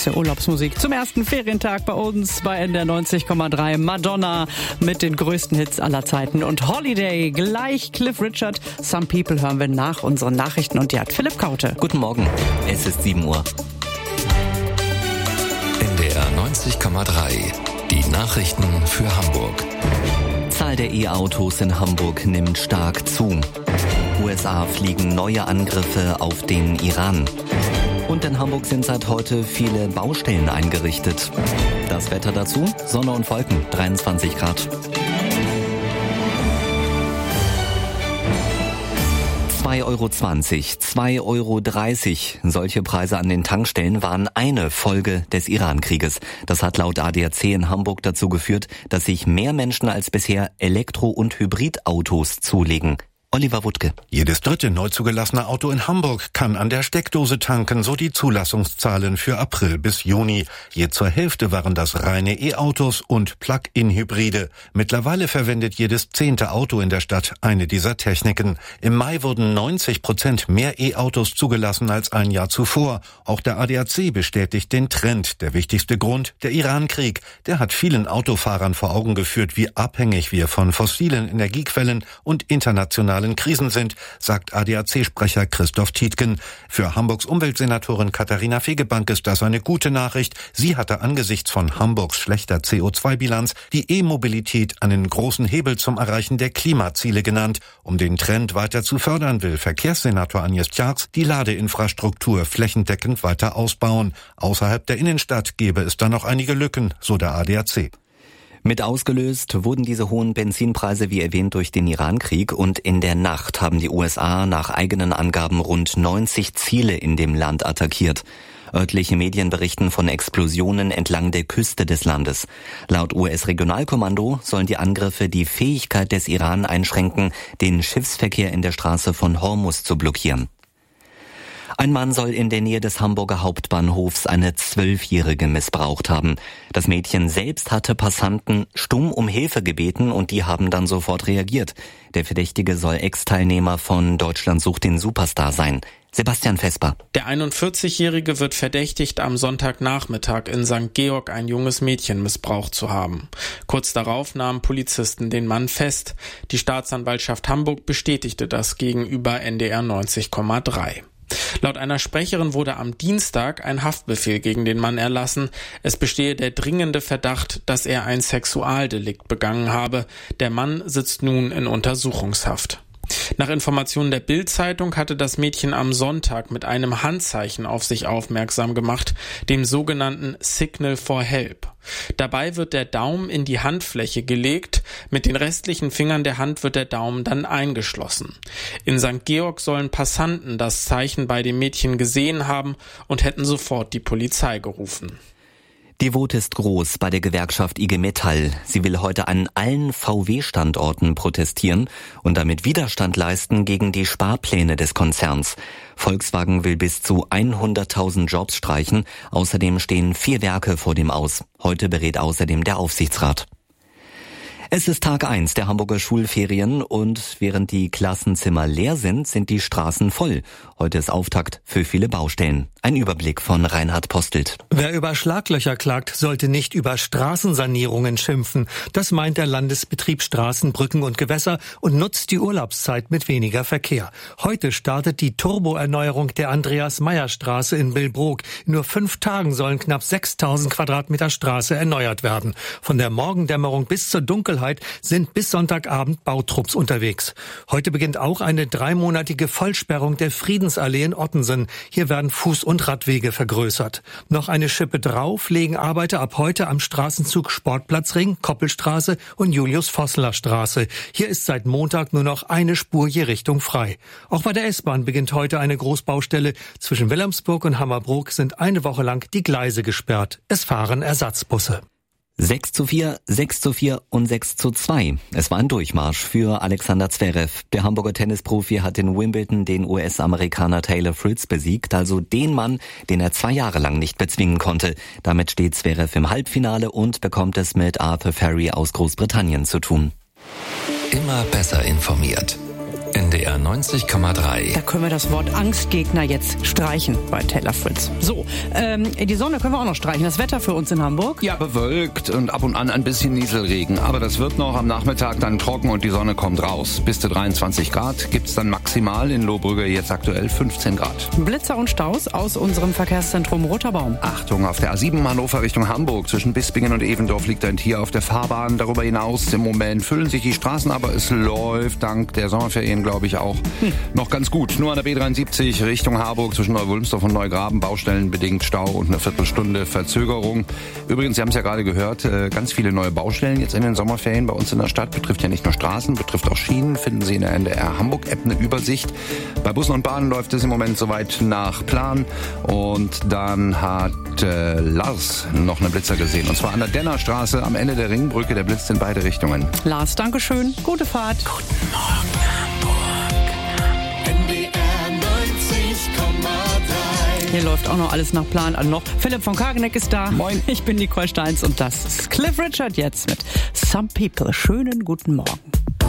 der Urlaubsmusik zum ersten Ferientag bei uns bei NDR 90,3. Madonna mit den größten Hits aller Zeiten und Holiday, gleich Cliff Richard. Some People hören wir nach unseren Nachrichten und die hat Philipp Kaute. Guten Morgen, es ist 7 Uhr. NDR 90,3, die Nachrichten für Hamburg. Zahl der E-Autos in Hamburg nimmt stark zu. USA fliegen neue Angriffe auf den Iran. Und in Hamburg sind seit heute viele Baustellen eingerichtet. Das Wetter dazu, Sonne und Wolken, 23 Grad. 2,20 €, 2,30 €. Solche Preise an den Tankstellen waren eine Folge des Iran-Krieges. Das hat laut ADAC in Hamburg dazu geführt, dass sich mehr Menschen als bisher Elektro- und Hybridautos zulegen. Oliver Wuttke. Jedes dritte neu zugelassene Auto in Hamburg kann an der Steckdose tanken, so die Zulassungszahlen für April bis Juni. Je zur Hälfte waren das reine E-Autos und Plug-in-Hybride. Mittlerweile verwendet jedes 10. Auto in der Stadt eine dieser Techniken. Im Mai wurden 90% mehr E-Autos zugelassen als ein Jahr zuvor. Auch der ADAC bestätigt den Trend. Der wichtigste Grund, der Iran-Krieg. Der hat vielen Autofahrern vor Augen geführt, wie abhängig wir von fossilen Energiequellen und internationalen Krisen sind, sagt ADAC-Sprecher Christoph Tietgen. Für Hamburgs Umweltsenatorin Katharina Fegebank ist das eine gute Nachricht. Sie hatte angesichts von Hamburgs schlechter CO2-Bilanz die E-Mobilität einen großen Hebel zum Erreichen der Klimaziele genannt. Um den Trend weiter zu fördern, will Verkehrssenator Agnes Tjarks die Ladeinfrastruktur flächendeckend weiter ausbauen. Außerhalb der Innenstadt gäbe es da noch einige Lücken, so der ADAC. Mit ausgelöst wurden diese hohen Benzinpreise wie erwähnt durch den Iran-Krieg und in der Nacht haben die USA nach eigenen Angaben rund 90 Ziele in dem Land attackiert. Örtliche Medien berichten von Explosionen entlang der Küste des Landes. Laut US-Regionalkommando sollen die Angriffe die Fähigkeit des Iran einschränken, den Schiffsverkehr in der Straße von Hormuz zu blockieren. Ein Mann soll in der Nähe des Hamburger Hauptbahnhofs eine 12-Jährige missbraucht haben. Das Mädchen selbst hatte Passanten stumm um Hilfe gebeten und die haben dann sofort reagiert. Der Verdächtige soll Ex-Teilnehmer von Deutschland sucht den Superstar sein. Sebastian Vesper. Der 41-Jährige wird verdächtigt, am Sonntagnachmittag in St. Georg ein junges Mädchen missbraucht zu haben. Kurz darauf nahmen Polizisten den Mann fest. Die Staatsanwaltschaft Hamburg bestätigte das gegenüber NDR 90,3. Laut einer Sprecherin wurde am Dienstag ein Haftbefehl gegen den Mann erlassen. Es bestehe der dringende Verdacht, dass er ein Sexualdelikt begangen habe. Der Mann sitzt nun in Untersuchungshaft. Nach Informationen der Bild-Zeitung hatte das Mädchen am Sonntag mit einem Handzeichen auf sich aufmerksam gemacht, dem sogenannten Signal for Help. Dabei wird der Daumen in die Handfläche gelegt, mit den restlichen Fingern der Hand wird der Daumen dann eingeschlossen. In St. Georg sollen Passanten das Zeichen bei dem Mädchen gesehen haben und hätten sofort die Polizei gerufen. Die Wut ist groß bei der Gewerkschaft IG Metall. Sie will heute an allen VW-Standorten protestieren und damit Widerstand leisten gegen die Sparpläne des Konzerns. Volkswagen will bis zu 100.000 Jobs streichen. Außerdem stehen 4 Werke vor dem Aus. Heute berät außerdem der Aufsichtsrat. Es ist Tag 1 der Hamburger Schulferien und während die Klassenzimmer leer sind, sind die Straßen voll. Heute ist Auftakt für viele Baustellen. Ein Überblick von Reinhard Postelt. Wer über Schlaglöcher klagt, sollte nicht über Straßensanierungen schimpfen. Das meint der Landesbetrieb Straßen, Brücken und Gewässer und nutzt die Urlaubszeit mit weniger Verkehr. Heute startet die Turboerneuerung der Andreas-Meyer-Straße in Billbrook. In nur 5 Tagen sollen knapp 6.000 Quadratmeter Straße erneuert werden. Von der Morgendämmerung bis zur Dunkelheit sind bis Sonntagabend Bautrupps unterwegs. Heute beginnt auch eine 3-monatige Vollsperrung der Friedensallee in Ottensen. Hier werden Fuß- und Radwege vergrößert. Noch eine Schippe drauf legen Arbeiter ab heute am Straßenzug Sportplatzring, Koppelstraße und Julius-Vossler-Straße. Hier ist seit Montag nur noch eine Spur je Richtung frei. Auch bei der S-Bahn beginnt heute eine Großbaustelle. Zwischen Wilhelmsburg und Hammerbrook sind eine Woche lang die Gleise gesperrt. Es fahren Ersatzbusse. 6:4, 6:4 und 6:2. Es war ein Durchmarsch für Alexander Zverev. Der Hamburger Tennisprofi hat in Wimbledon den US-Amerikaner Taylor Fritz besiegt, also den Mann, den er 2 Jahre lang nicht bezwingen konnte. Damit steht Zverev im Halbfinale und bekommt es mit Arthur Ferry aus Großbritannien zu tun. Immer besser informiert. NDR 90,3. Da können wir das Wort Angstgegner jetzt streichen bei Taylor Fritz. So, die Sonne können wir auch noch streichen. Das Wetter für uns in Hamburg? Ja, bewölkt und ab und an ein bisschen Nieselregen. Aber das wird noch am Nachmittag dann trocken und die Sonne kommt raus. Bis zu 23 Grad gibt's dann maximal in Lohbrügge jetzt aktuell 15 Grad. Blitzer und Staus aus unserem Verkehrszentrum Roter Baum. Achtung, auf der A7 Hannover Richtung Hamburg. Zwischen Bispingen und Evendorf liegt ein Tier auf der Fahrbahn. Darüber hinaus im Moment füllen sich die Straßen, aber es läuft dank der Sommerferien, glaube ich, auch noch ganz gut. Nur an der B73 Richtung Harburg zwischen Neu-Wulmstorf und Neugraben baustellenbedingt Stau und eine Viertelstunde Verzögerung. Übrigens, Sie haben es ja gerade gehört, ganz viele neue Baustellen jetzt in den Sommerferien bei uns in der Stadt. Betrifft ja nicht nur Straßen, betrifft auch Schienen. Finden Sie in der NDR Hamburg-App eine Übersicht. Bei Bussen und Bahnen läuft es im Moment soweit nach Plan. Und dann hat Lars noch einen Blitzer gesehen. Und zwar an der Dennerstraße am Ende der Ringbrücke. Der blitzt in beide Richtungen. Lars, Dankeschön. Gute Fahrt. Guten Morgen, Hamburg. NDR 90,3. Hier läuft auch noch alles nach Plan an noch. Philipp von Kageneck ist da. Moin. Ich bin Nicole Steins und das ist Cliff Richard jetzt mit Some People. Schönen guten Morgen.